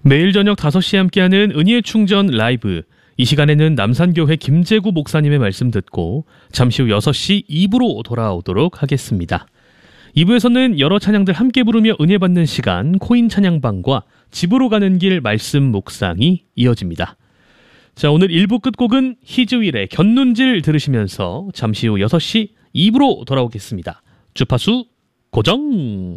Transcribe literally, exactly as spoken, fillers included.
매일 저녁 다섯 시에 함께하는 은희의 충전 라이브. 이 시간에는 남산교회 김재구 목사님의 말씀 듣고 잠시 후 여섯 시 이 부로 돌아오도록 하겠습니다. 이 부에서는 여러 찬양들 함께 부르며 은혜 받는 시간 코인 찬양방과 집으로 가는 길 말씀 묵상이 이어집니다. 자, 오늘 일 부 끝곡은 희즈윌의 곁눈질 들으시면서 잠시 후 여섯 시 이 부로 돌아오겠습니다. 주파수 고정!